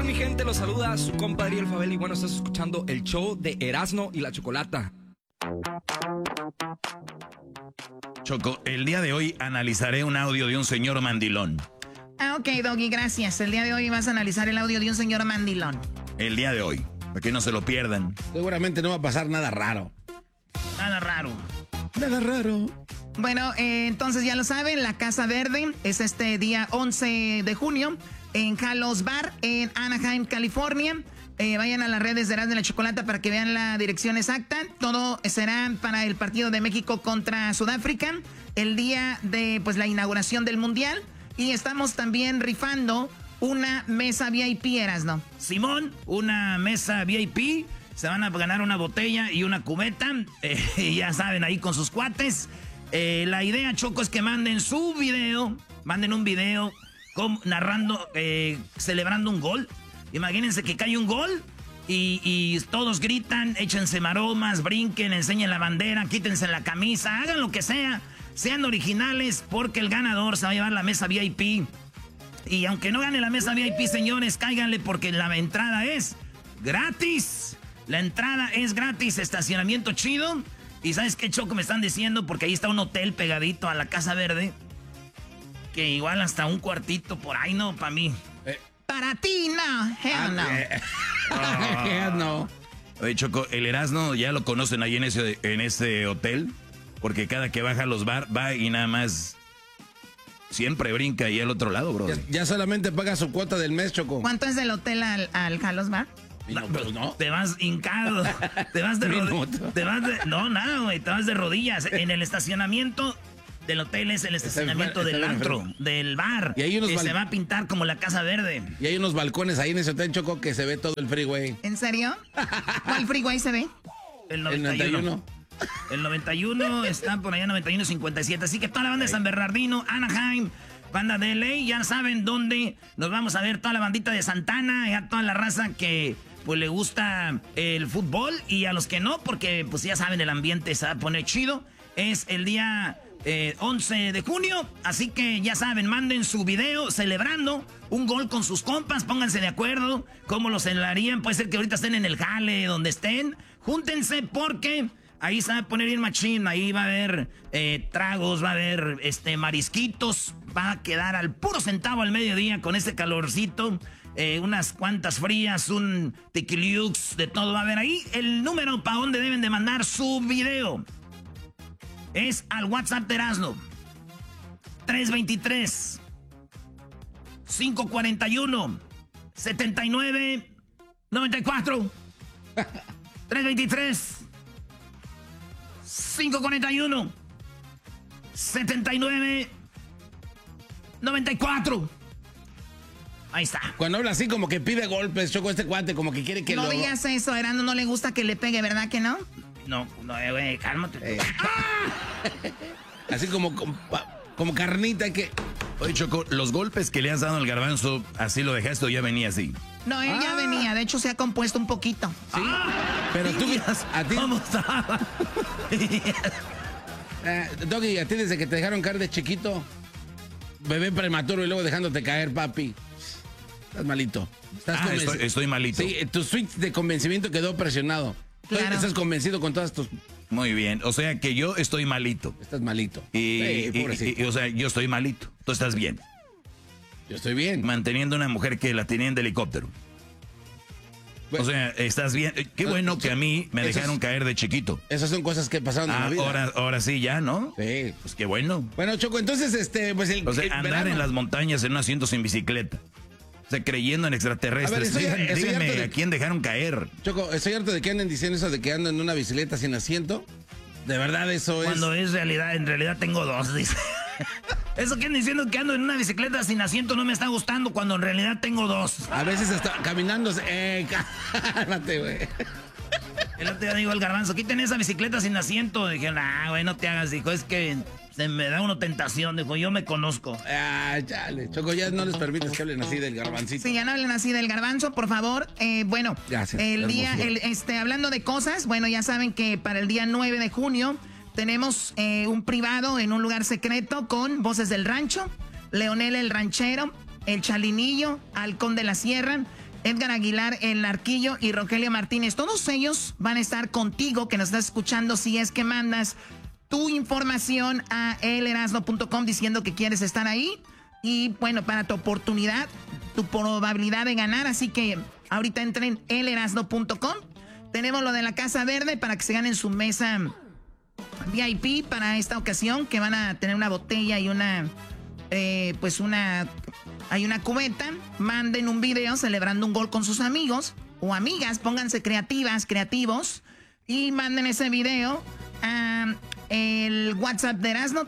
mi gente? Los saluda su compadre El Fabel y bueno, estás escuchando el show de Erasmo y la Chocolata. Choco, el día de hoy analizaré un audio de un señor mandilón. Ok, Doggy, gracias. El día de hoy vas a analizar el audio de un señor mandilón. El día de hoy, para que no se lo pierdan. Seguramente no va a pasar nada raro. Nada raro. Nada raro. Bueno, entonces ya lo saben, la Casa Verde es este día 11 de junio en Carlos Bar en Anaheim, California. Vayan a las redes de Erasmo y la Chocolata para que vean la dirección exacta. Todo será para el partido de México contra Sudáfrica, el día de pues la inauguración del Mundial. Y estamos también rifando una mesa VIP, Erasmo. Simón, una mesa VIP. Se van a ganar una botella y una cubeta. Ya saben, ahí con sus cuates. La idea, Choco, es que manden su video. Manden un video narrando, celebrando un gol. Imagínense que cae un gol y todos gritan, échense maromas, brinquen, enseñen la bandera, quítense la camisa, hagan lo que sea. Sean originales porque el ganador se va a llevar la mesa VIP. Y aunque no gane la mesa VIP, señores, cáiganle porque la entrada es gratis. La entrada es gratis, estacionamiento chido. Y ¿sabes qué, Choco? Me están diciendo, porque ahí está un hotel pegadito a la Casa Verde, que igual hasta un cuartito por ahí, ¿no? Para mí. Para ti, no. Hell no. Hell no. Oye, Choco, el Erasmo ya lo conocen ahí en ese hotel, porque cada que baja a los bar, va y nada más siempre brinca ahí al otro lado, bro. Ya solamente paga su cuota del mes, Choco. ¿Cuánto es del hotel al Carlos Bar? No, pues no. Te vas hincado, te vas de rodillas. No, nada, güey, te vas de rodillas. En el estacionamiento del hotel es el estacionamiento del antro, del bar. Y hay unos que se va a pintar como la Casa Verde. Y hay unos balcones ahí en ese hotel, Choco, que se ve todo el freeway. ¿En serio? ¿Cuál freeway se ve? El 91. El 91 está por allá, 91-57. Así que toda la banda de San Bernardino, Anaheim, banda de LA, ya saben dónde nos vamos a ver toda la bandita de Santana, ya toda la raza que pues le gusta el fútbol y a los que no, porque pues ya saben, el ambiente se va a poner chido. Es el día 11 de junio, así que ya saben, manden su video celebrando un gol con sus compas, pónganse de acuerdo cómo lo celebrarían. Puede ser que ahorita estén en el jale, donde estén, júntense porque ahí se va a poner bien machín, ahí va a haber tragos, va a haber marisquitos, va a quedar al puro centavo al mediodía con ese calorcito. Unas cuantas frías, un tequiliux, de todo va a haber ahí. El número para donde deben de mandar su video es al WhatsApp de Erasmo. 323-541-7994. 323-541-7994. Ahí está. Cuando habla así como que pide golpes, Choco, este cuate como que quiere que no digas eso, Erasmo no le gusta que le pegue, ¿verdad que no? No, güey, cálmate. Así como carnita que... Oye, Choco, los golpes que le has dado al Garbanzo, ¿así lo dejaste o ya venía así? No, él ya venía, de hecho se ha compuesto un poquito. Sí, pero tú... A ti... ¿Cómo estaba? Doggy, a ti desde que te dejaron caer de chiquito, bebé prematuro y luego dejándote caer, papi. Estás malito. Estoy malito. Sí, tu switch de convencimiento quedó presionado. Claro. Estás convencido con todas tus... Muy bien, o sea que yo estoy malito. Estás malito. Y o sea, yo estoy malito. Tú estás bien. Yo estoy bien. Manteniendo una mujer que la tenía en de helicóptero. Bueno, o sea, estás bien. Qué bueno que a mí me dejaron caer de chiquito. Esas son cosas que pasaron en la vida. Ahora sí ya, ¿no? Sí. Pues qué bueno. Bueno, Choco, entonces, pues o sea, andar en las montañas en un asiento sin bicicleta. O sea, creyendo en extraterrestres. A ver, díganme a quién dejaron caer. Choco, estoy harto de que anden diciendo eso de que ando en una bicicleta sin asiento. De verdad, eso Cuando en realidad tengo dos, dice. Eso que andan diciendo que ando en una bicicleta sin asiento no me está gustando cuando en realidad tengo dos. A veces hasta caminando. Cálmate, güey. El otro día digo al Garbanzo, quiten esa bicicleta sin asiento. Dije, güey, no te hagas, dijo, es que se me da una tentación, dijo, yo me conozco. Chale, Choco, ya no les permites que hablen así del Garbancito. Sí, ya no hablen así del Garbanzo, por favor. Bueno, gracias, el día, hablando de cosas, bueno, ya saben que para el día 9 de junio tenemos un privado en un lugar secreto con Voces del Rancho, Leonel el Ranchero, el Chalinillo, Halcón de la Sierra, Edgar Aguilar, El Arquillo y Rogelio Martínez. Todos ellos van a estar contigo, que nos estás escuchando, si es que mandas tu información a elerasno.com diciendo que quieres estar ahí. Y bueno, para tu oportunidad, tu probabilidad de ganar. Así que ahorita entren en elerasno.com. Tenemos lo de la Casa Verde para que se ganen su mesa VIP para esta ocasión, que van a tener una botella y hay una cubeta. Manden un video celebrando un gol con sus amigos o amigas. Pónganse creativos y manden ese video a el WhatsApp de Erasno,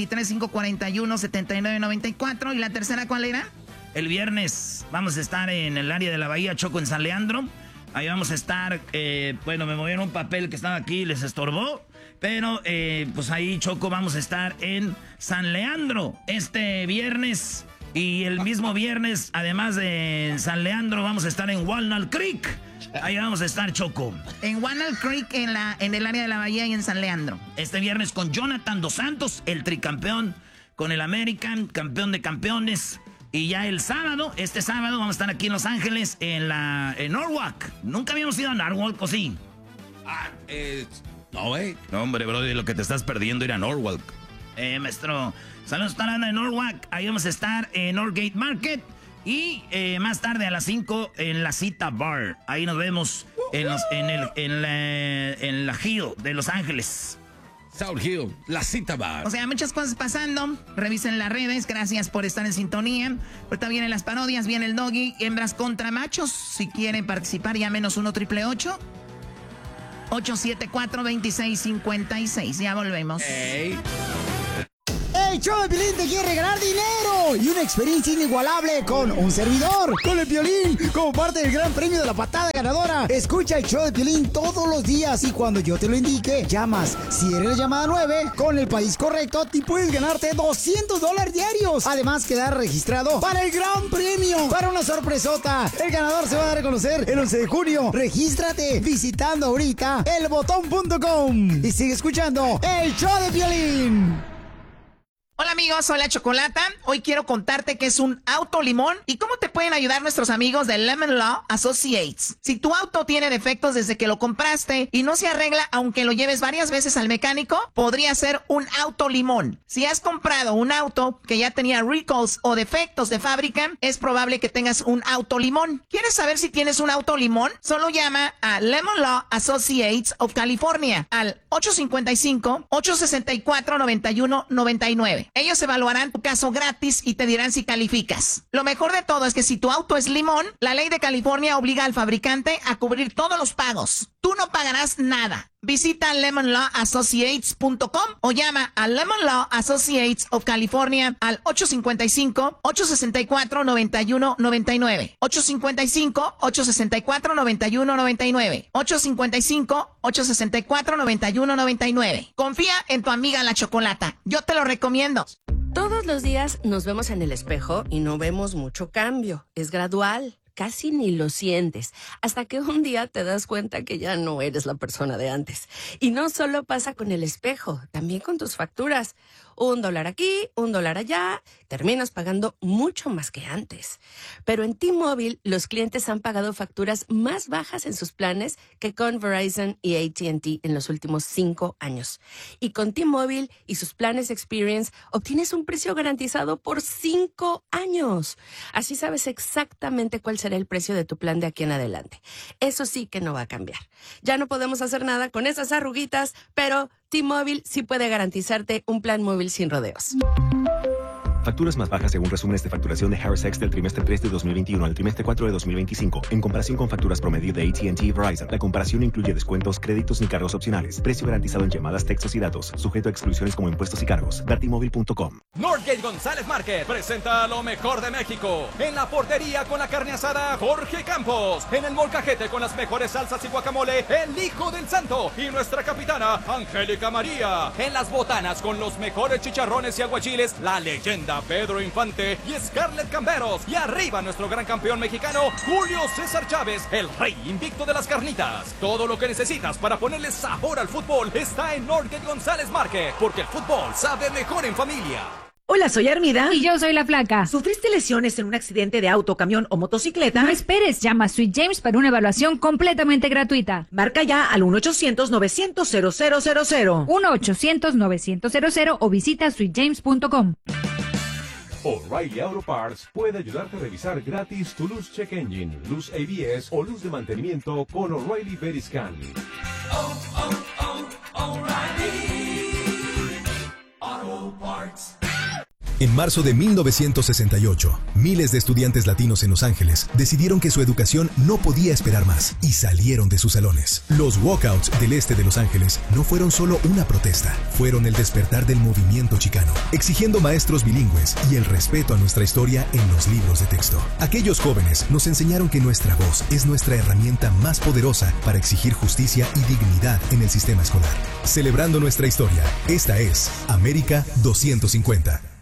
323-541-7994. ¿Y la tercera cuál era? El viernes vamos a estar en el área de la Bahía, Choco, en San Leandro. Ahí vamos a estar, me movieron un papel que estaba aquí, les estorbó. Pero, pues ahí, Choco, vamos a estar en San Leandro este viernes. Y el mismo viernes, además de San Leandro, vamos a estar en Walnut Creek. Ahí vamos a estar, Choco. En Walnut Creek, en el área de la Bahía y en San Leandro. Este viernes con Jonathan Dos Santos, el tricampeón, con el American, campeón de campeones. Y ya el sábado, este sábado, vamos a estar aquí en Los Ángeles, en Norwalk. Nunca habíamos ido a Norwalk, ¿o sí? No, güey. No, hombre, bro, de lo que te estás perdiendo ir a Norwalk. Maestro, saludos a en Norwalk. Ahí vamos a estar en Northgate Market. Y más tarde a las 5 en la Cita Bar. Ahí nos vemos en la Hill de Los Ángeles. South Hill, la Cita Bar. O sea, muchas cosas pasando. Revisen las redes. Gracias por estar en sintonía. Ahorita vienen las parodias, viene el Doggy. Hembras contra machos. Si quieren participar, llámenos 1-888-874-2656. Ya volvemos. El show de Piolín te quiere regalar dinero y una experiencia inigualable con un servidor, con el Piolín, como parte del gran premio de la patada ganadora. Escucha el show de Piolín todos los días y cuando yo te lo indique, llamas. Si eres la llamada 9, con el país correcto, te puedes ganarte $200 diarios. Además, quedar registrado para el gran premio, para una sorpresota. El ganador se va a dar a conocer el 11 de junio. Regístrate visitando ahorita elbotón.com y sigue escuchando el show de Piolín. Hola amigos, soy la Chocolata. Hoy quiero contarte qué es un auto limón y cómo te pueden ayudar nuestros amigos de Lemon Law Associates. Si tu auto tiene defectos desde que lo compraste y no se arregla aunque lo lleves varias veces al mecánico, podría ser un auto limón. Si has comprado un auto que ya tenía recalls o defectos de fábrica, es probable que tengas un auto limón. ¿Quieres saber si tienes un auto limón? Solo llama a Lemon Law Associates of California al 855-864-9199. Ellos evaluarán tu caso gratis y te dirán si calificas. Lo mejor de todo es que si tu auto es limón, la ley de California obliga al fabricante a cubrir todos los pagos. Tú no pagarás nada. Visita lemonlawassociates.com o llama a Lemon Law Associates of California al 855-864-9199. 855-864-9199. 855-864-9199. Confía en tu amiga la Chocolata. Yo te lo recomiendo. Todos los días nos vemos en el espejo y no vemos mucho cambio. Es gradual. Casi ni lo sientes, hasta que un día te das cuenta que ya no eres la persona de antes. Y no solo pasa con el espejo, también con tus facturas. $1 aquí, $1 allá, terminas pagando mucho más que antes. Pero en T-Mobile, los clientes han pagado facturas más bajas en sus planes que con Verizon y AT&T en los últimos 5 años. Y con T-Mobile y sus planes Experience, obtienes un precio garantizado por 5 años. Así sabes exactamente cuál será el precio de tu plan de aquí en adelante. Eso sí que no va a cambiar. Ya no podemos hacer nada con esas arruguitas, pero T-Mobile sí puede garantizarte un plan móvil sin rodeos. Facturas más bajas según resúmenes de facturación de Harris X del trimestre 3 de 2021 al trimestre 4 de 2025. En comparación con facturas promedio de AT&T y Verizon, la comparación incluye descuentos, créditos ni cargos opcionales. Precio garantizado en llamadas, textos y datos. Sujeto a exclusiones como impuestos y cargos. Vertimóvil.com. Northgate González Market presenta lo mejor de México. En la portería con la carne asada Jorge Campos. En el molcajete con las mejores salsas y guacamole el Hijo del Santo y nuestra capitana Angélica María. En las botanas con los mejores chicharrones y aguachiles la leyenda Pedro Infante y Scarlett Camberos. Y arriba nuestro gran campeón mexicano Julio César Chávez, el rey invicto de las carnitas. Todo lo que necesitas para ponerle sabor al fútbol está en Northgate González Market, porque el fútbol sabe mejor en familia. Hola, soy Armida. Y yo soy la Flaca. ¿Sufriste lesiones en un accidente de auto, camión o motocicleta? No esperes, llama a Sweet James para una evaluación completamente gratuita. Marca ya al 1-800-900-0000. 1-800-900-0000 o visita sweetjames.com. O'Reilly Auto Parts puede ayudarte a revisar gratis tu luz check engine, luz ABS o luz de mantenimiento con O'Reilly Veriscan. O'Reilly Auto Parts. En marzo de 1968, miles de estudiantes latinos en Los Ángeles decidieron que su educación no podía esperar más y salieron de sus salones. Los walkouts del este de Los Ángeles no fueron solo una protesta, fueron el despertar del movimiento chicano, exigiendo maestros bilingües y el respeto a nuestra historia en los libros de texto. Aquellos jóvenes nos enseñaron que nuestra voz es nuestra herramienta más poderosa para exigir justicia y dignidad en el sistema escolar. Celebrando nuestra historia, esta es América 250.